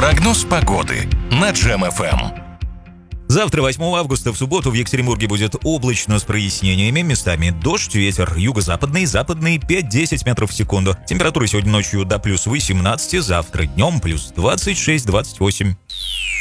Прогноз погоды на Джем-ФМ. Завтра, 8 августа, в субботу в Екатеринбурге будет облачно с прояснениями, местами дождь, ветер юго-западный, западный 5-10 метров в секунду. Температура сегодня ночью до плюс 18, завтра днем плюс 26-28.